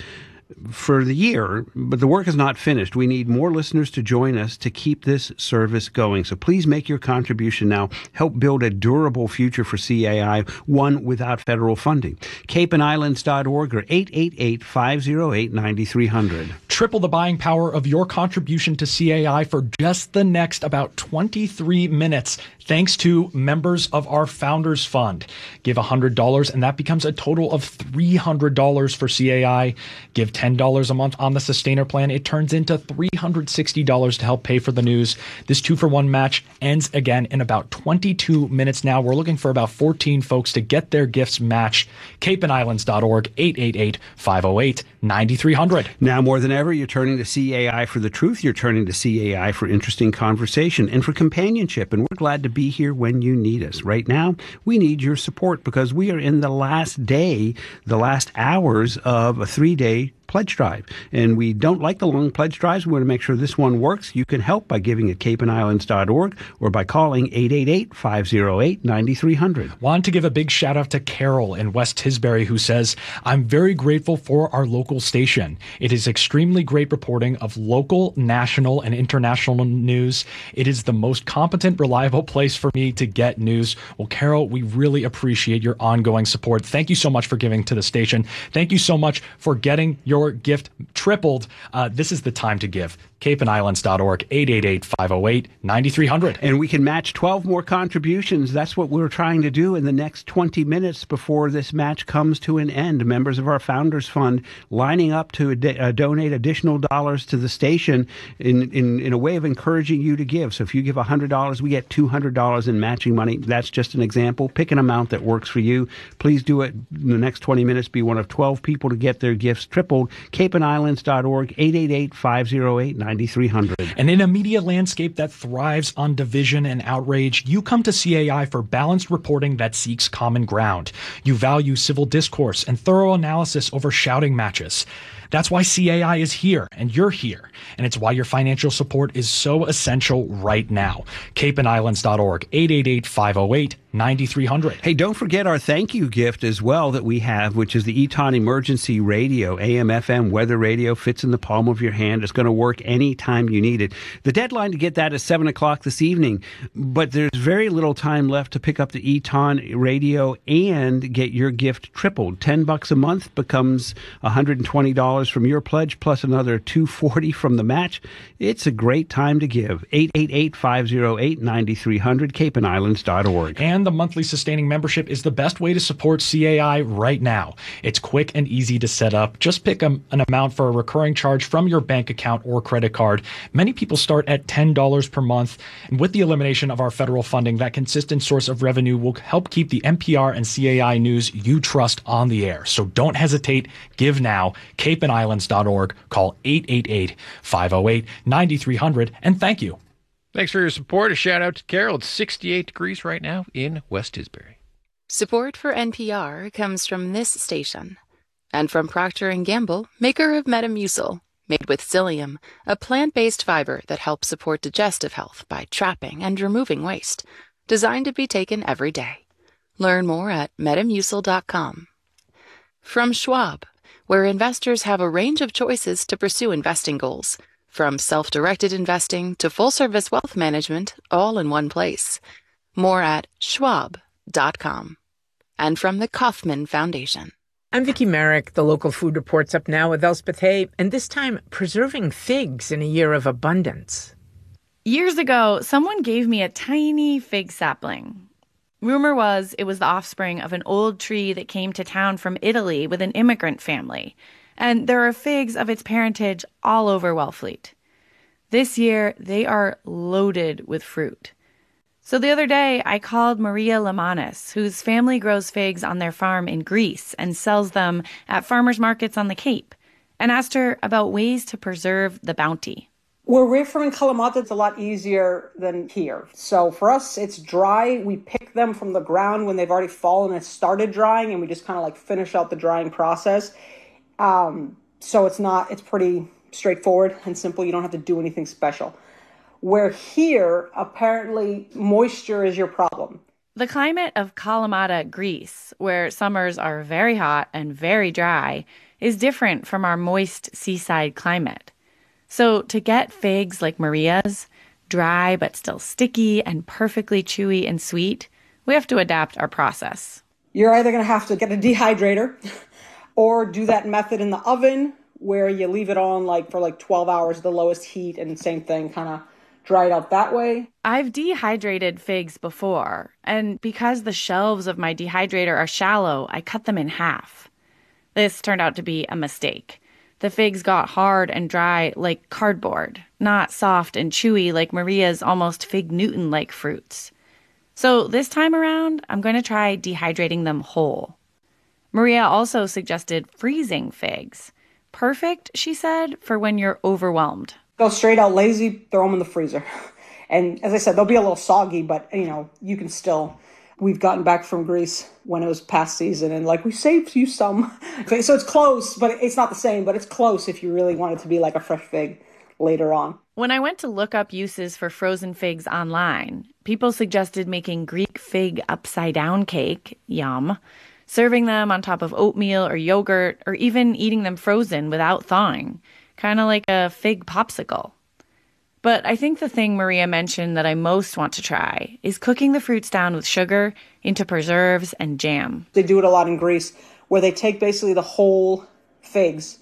for the year, but the work is not finished. We need more listeners to join us to keep this service going. So please make your contribution now. Help build a durable future for C A I, one without federal funding. cape and islands dot org or eight eight eight, five oh eight, nine three hundred. Triple the buying power of your contribution to C A I for just the next about twenty-three minutes, thanks to members of our Founders Fund. Give one hundred dollars, and that becomes a total of three hundred dollars for C A I. Give ten dollars a month on the Sustainer plan. It turns into three hundred sixty dollars to help pay for the news. This two-for-one match ends again in about twenty-two minutes now. We're looking for about fourteen folks to get their gifts matched. cape and islands dot org, eight eight eight, five oh eight, nine three hundred. Now more than ever, you're turning to C A I for the truth. You're turning to C A I for interesting conversation and for companionship, and we're glad to be here when you need us. Right now, we need your support because we are in the last day, the last hours of a three-day pledge drive. And we don't like the long pledge drives. We want to make sure this one works. You can help by giving at cape and islands dot org or by calling eight eight eight, five oh eight, nine three hundred. Want to give a big shout out to Carol in West Tisbury, who says, I'm very grateful for our local station. It is extremely great reporting of local, national, and international news. It is the most competent, reliable place for me to get news. Well, Carol, we really appreciate your ongoing support. Thank you so much for giving to the station. Thank you so much for getting your gift tripled. Uh, this is the time to give. cape and islands dot org, eight eight eight, five oh eight, nine three hundred. And we can match twelve more contributions. That's what we're trying to do in the next twenty minutes before this match comes to an end. Members of our Founders Fund lining up to ad- uh, donate additional dollars to the station in, in, in a way of encouraging you to give. So if you give one hundred dollars, we get two hundred dollars in matching money. That's just an example. Pick an amount that works for you. Please do it in the next twenty minutes. Be one of twelve people to get their gifts tripled. cape and islands dot org, eight eight eight, five oh eight, nine three hundred. And in a media landscape that thrives on division and outrage, you come to C A I for balanced reporting that seeks common ground. You value civil discourse and thorough analysis over shouting matches. That's why C A I is here, and you're here. And it's why your financial support is so essential right now. cape and islands dot org, eight eight eight, five oh eight, nine three hundred. Hey, don't forget our thank you gift as well that we have, which is the Eton Emergency Radio, A M F M weather radio, fits in the palm of your hand. It's going to work anytime you need it. The deadline to get that is seven o'clock this evening, but there's very little time left to pick up the Eton Radio and get your gift tripled. ten bucks a month becomes one hundred twenty dollars from your pledge, plus another two hundred forty dollars from the match. It's a great time to give. eight eight eight, five oh eight, nine three hundred, cape and islands dot org. And the monthly sustaining membership is the best way to support C A I right now. It's quick and easy to set up. Just pick a, an amount for a recurring charge from your bank account or credit card. Many people start at ten dollars per month. And with the elimination of our federal funding, that consistent source of revenue will help keep the N P R and C A I news you trust on the air. So don't hesitate. Give now. cape and islands dot org. Call eight eight eight, five oh eight, nine three hundred. And thank you. Thanks for your support. A shout out to Carol. It's sixty-eight degrees right now in West Tisbury. Support for N P R comes from this station and from Procter and Gamble, maker of Metamucil, made with psyllium, a plant-based fiber that helps support digestive health by trapping and removing waste, designed to be taken every day. Learn more at metamucil dot com. From Schwab, where investors have a range of choices to pursue investing goals, from self-directed investing to full-service wealth management, all in one place. More at schwab dot com. And from the Kauffman Foundation. I'm Vicki Merrick. The local food report's up now with Elspeth Hay, and this time preserving figs in a year of abundance. Years ago, someone gave me a tiny fig sapling. Rumor was it was the offspring of an old tree that came to town from Italy with an immigrant family. And there are figs of its parentage all over Wellfleet. This year, they are loaded with fruit. So the other day, I called Maria Lamanis, whose family grows figs on their farm in Greece and sells them at farmers markets on the Cape, and asked her about ways to preserve the bounty. Where we're from in Kalamata, it's a lot easier than here. So for us, it's dry. We pick them from the ground when they've already fallen and started drying, and we just kind of like finish out the drying process. Um, so it's not, it's pretty straightforward and simple. You don't have to do anything special. Where here, apparently, moisture is your problem. The climate of Kalamata, Greece, where summers are very hot and very dry, is different from our moist seaside climate. So to get figs like Maria's, dry but still sticky and perfectly chewy and sweet, we have to adapt our process. You're either going to have to get a dehydrator or do that method in the oven where you leave it on like for like twelve hours, the lowest heat, and same thing, kind of dry it out that way. I've dehydrated figs before, and because the shelves of my dehydrator are shallow, I cut them in half. This turned out to be a mistake. The figs got hard and dry like cardboard, not soft and chewy like Maria's almost Fig Newton-like fruits. So this time around, I'm going to try dehydrating them whole. Maria also suggested freezing figs. Perfect, she said, for when you're overwhelmed. Go straight out lazy, throw them in the freezer. And as I said, they'll be a little soggy, but, you know, you can still... We've gotten back from Greece when it was past season, and like, we saved you some. Okay, so it's close, but it's not the same, but it's close if you really want it to be like a fresh fig later on. When I went to look up uses for frozen figs online, people suggested making Greek fig upside-down cake, yum, serving them on top of oatmeal or yogurt, or even eating them frozen without thawing, kind of like a fig popsicle. But I think the thing Maria mentioned that I most want to try is cooking the fruits down with sugar into preserves and jam. They do it a lot in Greece, where they take basically the whole figs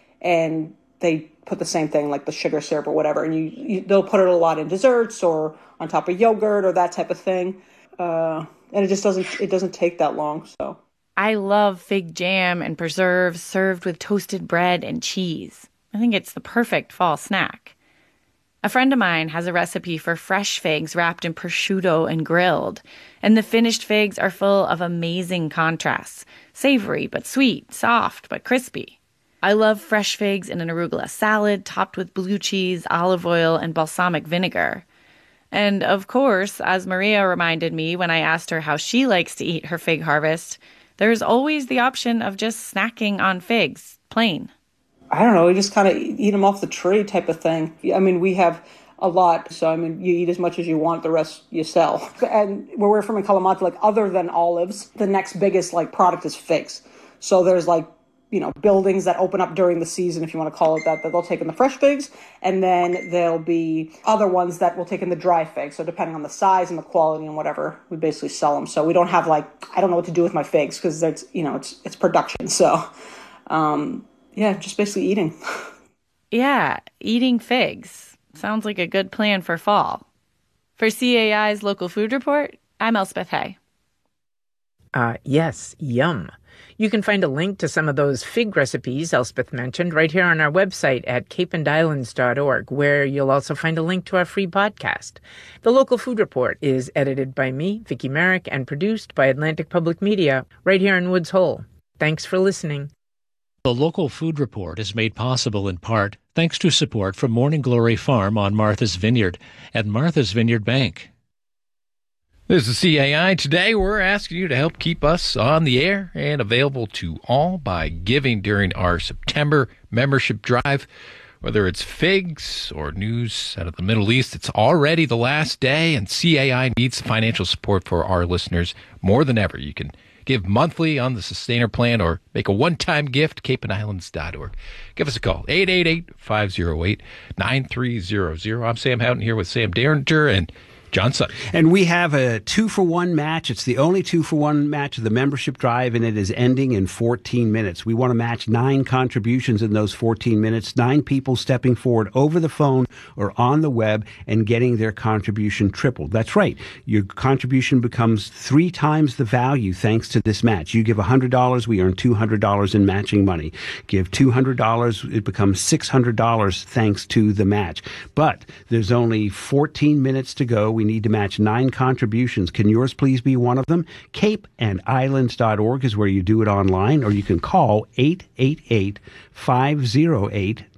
and they put the same thing, like the sugar syrup or whatever, and you, you they'll put it a lot in desserts or on top of yogurt or that type of thing. Uh, and it just doesn't it doesn't take that long. So I love fig jam and preserves served with toasted bread and cheese. I think it's the perfect fall snack. A friend of mine has a recipe for fresh figs wrapped in prosciutto and grilled, and the finished figs are full of amazing contrasts, savory but sweet, soft but crispy. I love fresh figs in an arugula salad topped with blue cheese, olive oil, and balsamic vinegar. And of course, as Maria reminded me when I asked her how she likes to eat her fig harvest, there's always the option of just snacking on figs, plain. I don't know, you just kind of eat them off the tree type of thing. I mean, we have a lot, so I mean, you eat as much as you want, the rest you sell. And where we're from in Kalamata, like other than olives, the next biggest like product is figs. So there's like, you know, buildings that open up during the season, if you want to call it that, that they'll take in the fresh figs, and then there'll be other ones that will take in the dry figs. So depending on the size and the quality and whatever, we basically sell them. So we don't have like, I don't know what to do with my figs because it's, you know, it's it's production. So, um, yeah, just basically eating. Yeah, eating figs. Sounds like a good plan for fall. For C A I's Local Food Report, I'm Elspeth Hay. Uh, yes, yum. You can find a link to some of those fig recipes Elspeth mentioned right here on our website at cape and islands dot org, where you'll also find a link to our free podcast. The Local Food Report is edited by me, Vicki Merrick, and produced by Atlantic Public Media right here in Woods Hole. Thanks for listening. The Local Food Report is made possible in part thanks to support from Morning Glory Farm on Martha's Vineyard and Martha's Vineyard Bank. This is C A I. Today we're asking you to help keep us on the air and available to all by giving during our September membership drive. Whether it's figs or news out of the Middle East, it's already the last day, and C A I needs financial support for our listeners more than ever. You can give monthly on the Sustainer plan or make a one-time gift, cape and islands dot org. Give us a call, eight eight eight, five oh eight, nine three zero zero. I'm Sam Houghton here with Sam Derringer and John Sutton. And we have a two-for-one match. It's the only two-for-one match of the membership drive, and it is ending in fourteen minutes. We want to match nine contributions in those fourteen minutes, nine people stepping forward over the phone or on the web and getting their contribution tripled. That's right. Your contribution becomes three times the value thanks to this match. You give one hundred dollars, we earn two hundred dollars in matching money. Give two hundred dollars, it becomes six hundred dollars thanks to the match. But there's only fourteen minutes to go. We need to match nine contributions. Can yours please be one of them? cape and islands dot org is where you do it online, or you can call eight eight eight, five oh eight,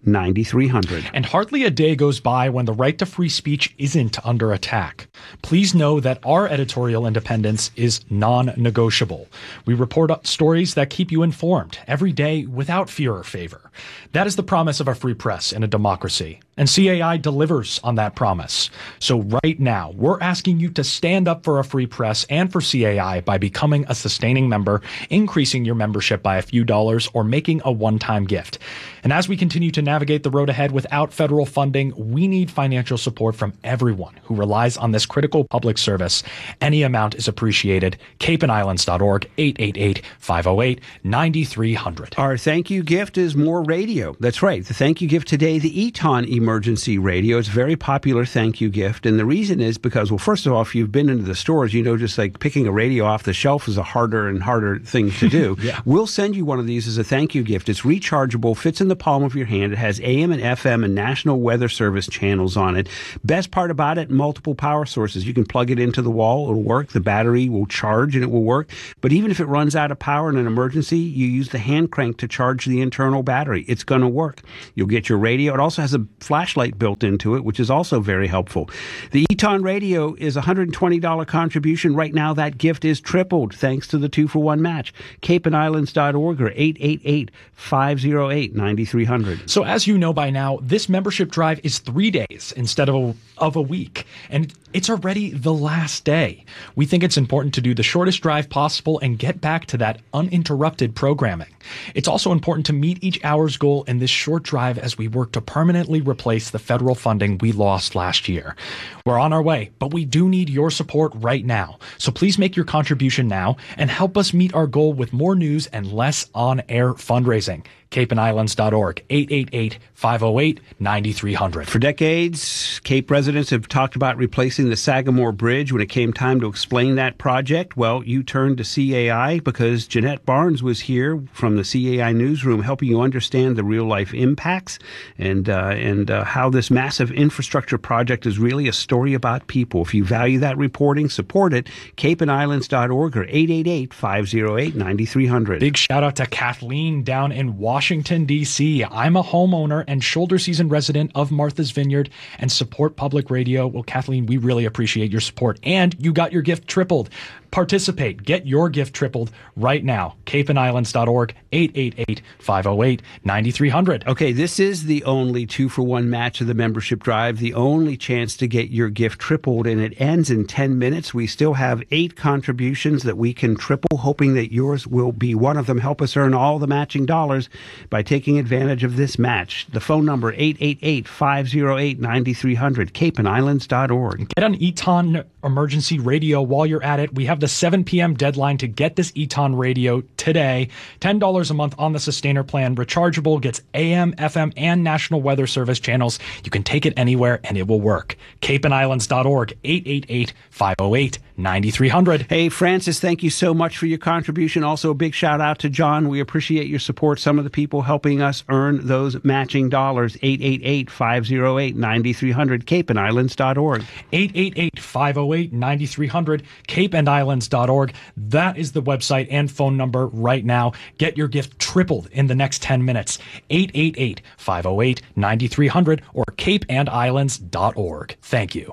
ninety-three hundred. And hardly a day goes by when the right to free speech isn't under attack. Please know that our editorial independence is non-negotiable. We report stories that keep you informed every day without fear or favor. That is the promise of a free press in a democracy. And C A I delivers on that promise. So right now, we're asking you to stand up for a free press and for C A I by becoming a sustaining member, increasing your membership by a few dollars, or making a one-time gift. And as we continue to navigate the road ahead without federal funding, we need financial support from everyone who relies on this critical public service. Any amount is appreciated. cape and islands dot org, eight eight eight, five oh eight, nine three hundred. Our thank you gift is more radio. That's right. The thank you gift today, the Eton Emergency Radio. It's a very popular thank you gift. And the reason is because, well, first of all, if you've been into the stores, you know, just like picking a radio off the shelf is a harder and harder thing to do. Yeah. We'll send you one of these as a thank you gift. It's rechargeable, fits in the palm of your hand. It has A M and F M and National Weather Service channels on it. Best part about it, multiple power sources. You can plug it into the wall. It'll work. The battery will charge and it will work. But even if it runs out of power in an emergency, you use the hand crank to charge the internal battery. It's going to work. You'll get your radio. It also has a flashlight built into it, which is also very helpful. The Eton Radio is a one hundred twenty dollars contribution. Right now, that gift is tripled thanks to the two-for-one match. cape and islands dot org or eight eight eight, five oh eight, nine three hundred. So as you know by now, this membership drive is three days instead of a, of a week. And it's already the last day. We think it's important to do the shortest drive possible and get back to that uninterrupted programming. It's also important to meet each hour's goal in this short drive as we work to permanently replace the federal funding we lost last year. We're on our way, but we do need your support right now. So please make your contribution now and help us meet our goal with more news and less on-air fundraising. cape and islands dot org, eight eight eight, five oh eight, nine three hundred. For decades, Cape residents have talked about replacing the Sagamore Bridge. When it came time to explain that project, well, you turned to C A I because Jeanette Barnes was here from the C A I newsroom helping you understand the real-life impacts and, uh, and uh, how this massive infrastructure project is really a story about people. If you value that reporting, support it. cape and islands dot org or eight eight eight, five oh eight, nine three hundred. Big shout out to Kathleen down in Washington, D C I'm a homeowner and shoulder season resident of Martha's Vineyard and support public radio. Well, Kathleen, we really appreciate your support. And you got your gift tripled. Participate. Get your gift tripled right now. cape and islands dot org, eight eight eight, five oh eight, nine three hundred. Okay, this is the only two-for-one match of the membership drive, the only chance to get your gift tripled, and it ends in ten minutes. We still have eight contributions that we can triple, hoping that yours will be one of them. Help us earn all the matching dollars by taking advantage of this match. The phone number, eight eight eight, five oh eight, nine three hundred, cape and islands dot org. Get on Eton Emergency Radio while you're at it. We have the seven p.m. deadline to get this Eton Radio today. ten dollars a month on the Sustainer plan. Rechargeable, gets A M, F M, and National Weather Service channels. You can take it anywhere, and it will work. cape and islands dot org, eight eight eight, five oh eight, nine three hundred. Hey, Francis, thank you so much for your contribution. Also, a big shout out to John. We appreciate your support. Some of the people helping us earn those matching dollars. eight eight eight, five oh eight, nine three hundred, cape and islands dot org. eight eight eight, five oh eight, nine three hundred, cape and islands dot org. That is the website and phone number right now. Get your gift tripled in the next ten minutes. eight eight eight, five oh eight, nine three hundred or cape and islands dot org. Thank you.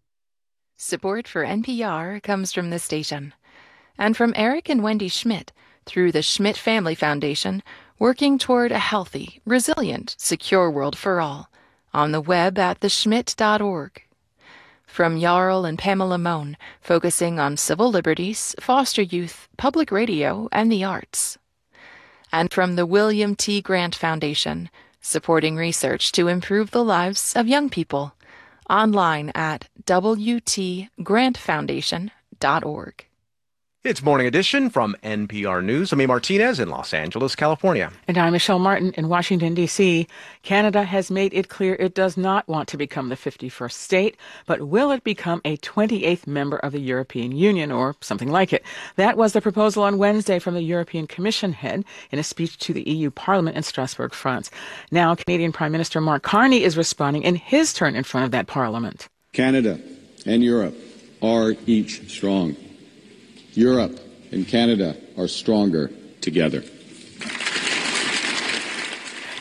Support for N P R comes from this station and from Eric and Wendy Schmidt through the Schmidt Family Foundation, working toward a healthy, resilient, secure world for all, on the web at the schmidt dot org. From Jarl and Pamela Mohn, focusing on civil liberties, foster youth, public radio, and the arts. And from the William T. Grant Foundation, supporting research to improve the lives of young people. Online at w t grant foundation dot org. It's Morning Edition from N P R News. I'm A. Martinez in Los Angeles, California. And I'm Michelle Martin in Washington, D C Canada has made it clear it does not want to become the fifty-first state, but will it become a twenty-eighth member of the European Union or something like it? That was the proposal on Wednesday from the European Commission head in a speech to the E U Parliament in Strasbourg, France. Now, Canadian Prime Minister Mark Carney is responding in his turn in front of that Parliament. Canada and Europe are each strong. Europe and Canada are stronger together.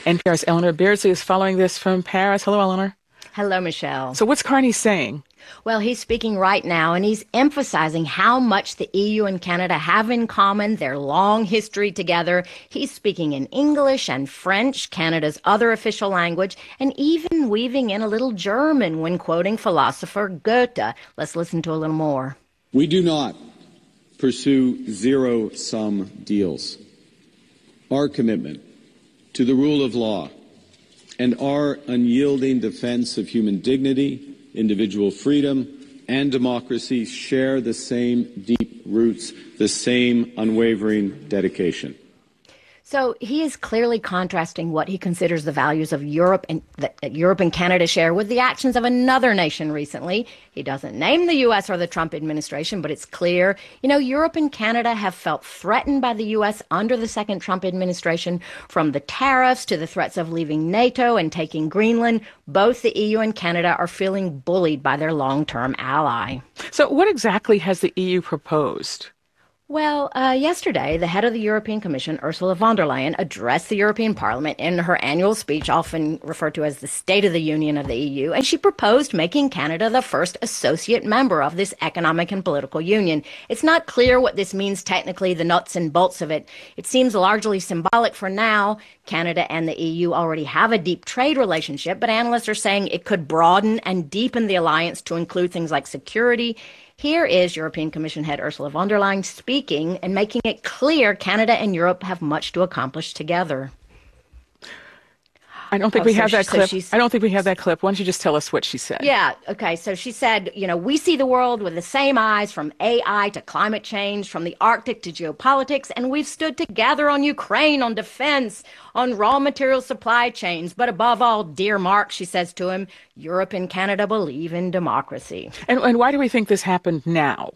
N P R's Eleanor Beardsley is following this from Paris. Hello, Eleanor. Hello, Michelle. So what's Carney saying? Well, he's speaking right now, and he's emphasizing how much the E U and Canada have in common, their long history together. He's speaking in English and French, Canada's other official language, and even weaving in a little German when quoting philosopher Goethe. Let's listen to a little more. We do not pursue zero-sum deals. Our commitment to the rule of law and our unyielding defense of human dignity, individual freedom, and democracy share the same deep roots, the same unwavering dedication. So he is clearly contrasting what he considers the values of Europe and that Europe and Canada share with the actions of another nation recently. He doesn't name the U S or the Trump administration, but it's clear, you know, Europe and Canada have felt threatened by the U S under the second Trump administration, from the tariffs to the threats of leaving NATO and taking Greenland. Both the E U and Canada are feeling bullied by their long-term ally. So what exactly has the E U proposed? Well, uh, yesterday, the head of the European Commission, Ursula von der Leyen, addressed the European Parliament in her annual speech, often referred to as the State of the Union of the E U, and she proposed making Canada the first associate member of this economic and political union. It's not clear what this means technically, the nuts and bolts of it. It seems largely symbolic for now. Canada and the E U already have a deep trade relationship, but analysts are saying it could broaden and deepen the alliance to include things like security. Here is European Commission head Ursula von der Leyen speaking and making it clear Canada and Europe have much to accomplish together. I don't think oh, we so have that she, clip. So I don't think we have that clip. Why don't you just tell us what she said? Yeah, okay. So she said, you know, we see the world with the same eyes, from A I to climate change, from the Arctic to geopolitics, and we've stood together on Ukraine, on defense, on raw material supply chains. But above all, dear Mark, she says to him, Europe and Canada believe in democracy. And, and why do we think this happened now?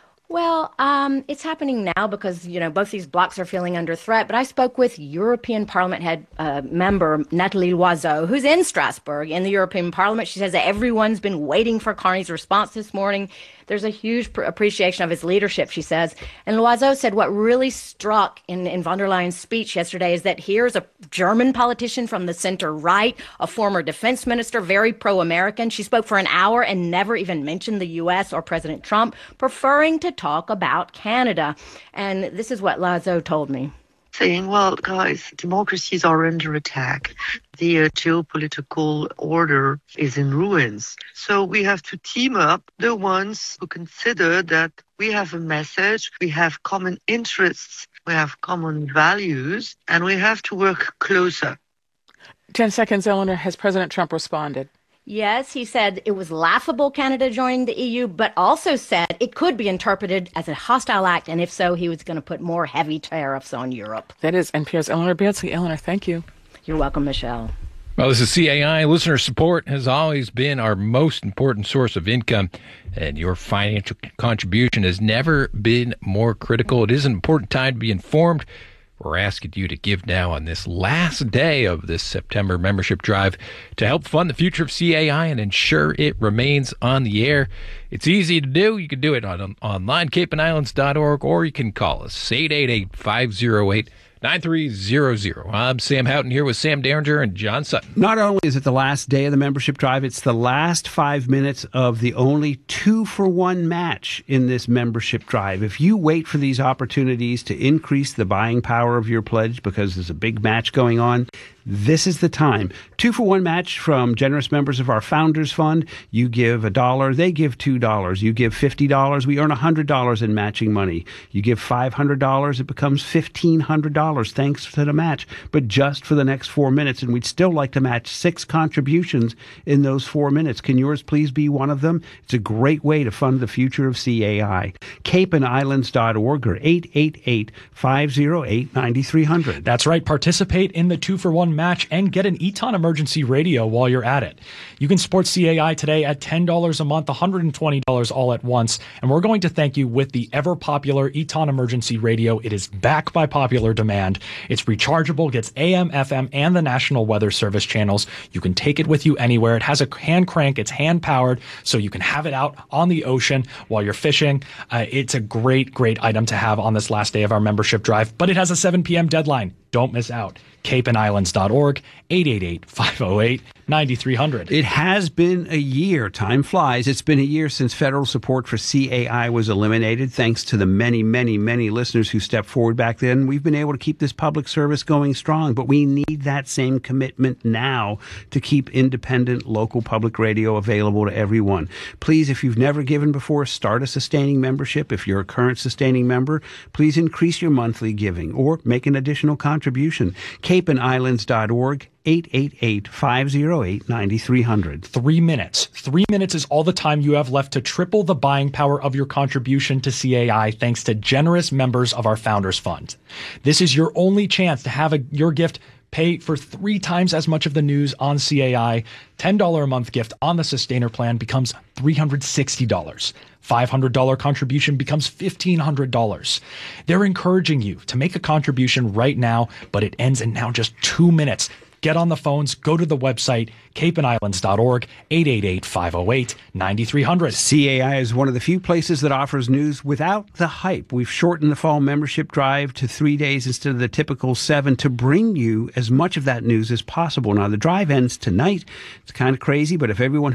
Well, um, it's happening now because, you know, both these blocs are feeling under threat. But I spoke with European Parliament head uh, member Nathalie Loiseau, who's in Strasbourg in the European Parliament. She says that everyone's been waiting for Carney's response this morning. There's a huge pr- appreciation of his leadership, she says. And Loiseau said what really struck in, in von der Leyen's speech yesterday is that here's a German politician from the center right, a former defense minister, very pro-American. She spoke for an hour and never even mentioned the U S or President Trump, preferring to talk about Canada. And this is what Loiseau told me. Saying, well, guys, democracies are under attack. The uh, geopolitical order is in ruins. So we have to team up the ones who consider that we have a message, we have common interests, we have common values, and we have to work closer. Ten seconds, Eleanor. Has President Trump responded? Yes, he said it was laughable, Canada joining the E U, but also said it could be interpreted as a hostile act, and if so, he was going to put more heavy tariffs on Europe. That is N P R's Eleanor Beardsley. Eleanor, thank you. You're welcome, Michelle. Well, this is C A I. Listener support has always been our most important source of income, and your financial contribution has never been more critical. It is an important time to be informed. We're asking you to give now on this last day of this September membership drive to help fund the future of C A I and ensure it remains on the air. It's easy to do. You can do it on, on online, cape and islands dot org, or you can call us, eight eight eight, five oh eight, nine three zero zero. I'm Sam Houghton here with Sam Derringer and John Sutton. Not only is it the last day of the membership drive, it's the last five minutes of the only two-for-one match in this membership drive. If you wait for these opportunities to increase the buying power of your pledge because there's a big match going on, this is the time. Two-for-one match from generous members of our Founders Fund. You give a dollar, they give two dollars. You give fifty dollars, we earn one hundred dollars in matching money. You give five hundred dollars, it becomes fifteen hundred dollars thanks to the match, but just for the next four minutes. And we'd still like to match six contributions in those four minutes. Can yours please be one of them? It's a great way to fund the future of C A I. cape and islands dot org or eight eight eight, five oh eight, nine three hundred. That's right. Participate in the two-for-one match and get an Eton emergency radio while you're at it. You can support C A I today at ten dollars a month, one hundred twenty dollars all at once. And we're going to thank you with the ever-popular Eton emergency radio. It is back by popular demand. It's rechargeable, gets A M, F M, and the National Weather Service channels. You can take it with you anywhere. It has a hand crank. It's hand-powered, so you can have it out on the ocean while you're fishing. Uh, it's a great, great item to have on this last day of our membership drive, but it has a seven p.m. deadline. Don't miss out. cape and islands dot org, eight eight eight, five oh eight, nine three hundred. It has been a year. Time flies. It's been a year since federal support for C A I was eliminated. Thanks to the many, many, many listeners who stepped forward back then, we've been able to keep this public service going strong. But we need that same commitment now to keep independent local public radio available to everyone. Please, if you've never given before, start a sustaining membership. If you're a current sustaining member, please increase your monthly giving or make an additional contribution. cape and islands dot org, eight eight eight, five oh eight, nine three hundred. Three minutes. Three minutes is all the time you have left to triple the buying power of your contribution to C A I thanks to generous members of our Founders Fund. This is your only chance to have a, your gift pay for three times as much of the news on C A I. ten dollars a month gift on the Sustainer plan becomes three hundred sixty dollars. five hundred dollars contribution becomes fifteen hundred dollars. They're encouraging you to make a contribution right now, but it ends in now just two minutes. Get on the phones, go to the website, cape and islands dot org, eight eight eight, five oh eight, nine three hundred. C A I is one of the few places that offers news without the hype. We've shortened the fall membership drive to three days instead of the typical seven to bring you as much of that news as possible. Now, the drive ends tonight. It's kind of crazy, but if everyone